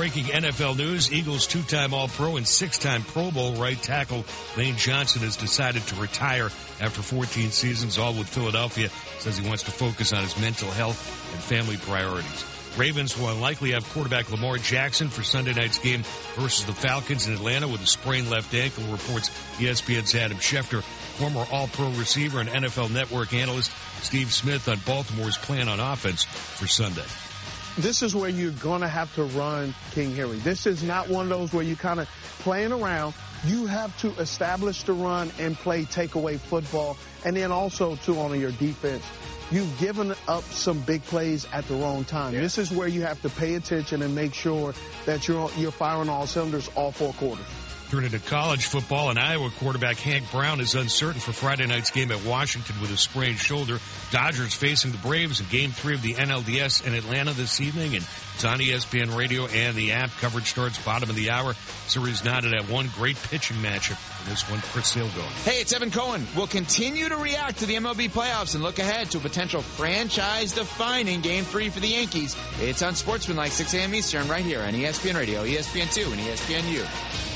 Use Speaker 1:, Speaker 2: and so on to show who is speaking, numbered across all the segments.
Speaker 1: breaking NFL news, Eagles two-time All-Pro and six-time Pro Bowl right tackle Lane Johnson has decided to retire after 14 seasons, all with Philadelphia. Says he wants to focus on his mental health and family priorities. Ravens will unlikely have quarterback Lamar Jackson for Sunday night's game versus the Falcons in Atlanta with a sprained left ankle, reports ESPN's Adam Schefter. Former All-Pro receiver and NFL Network analyst Steve Smith on Baltimore's plan on offense for Sunday.
Speaker 2: This is where you're going to have to run King Henry. This is not one of those where you're kind of playing around. You have to establish the run and play takeaway football. And then also, too, on your defense, you've given up some big plays at the wrong time. Yeah. This is where you have to pay attention and make sure that you're firing all cylinders all four quarters.
Speaker 1: Turning to college football, and Iowa quarterback Hank Brown is uncertain for Friday night's game at Washington with a sprained shoulder. Dodgers facing the Braves in Game 3 of the NLDS in Atlanta this evening, and it's on ESPN Radio and the app. Coverage starts bottom of the hour. Series knotted at one great pitching matchup. In this one, Chris Sale going.
Speaker 3: Hey, it's Evan Cohen. We'll continue to react to the MLB playoffs and look ahead to a potential franchise-defining Game 3 for the Yankees. It's on Sportsmanlike, 6 a.m. Eastern, right here on ESPN Radio, ESPN2, and ESPNU.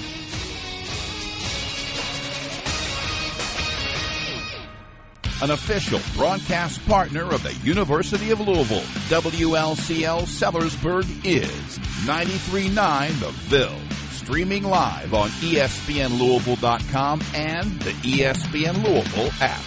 Speaker 4: An official broadcast partner of the University of Louisville, WLCL Sellersburg is 93.9 The Ville. Streaming live on ESPNLouisville.com and the ESPN Louisville app.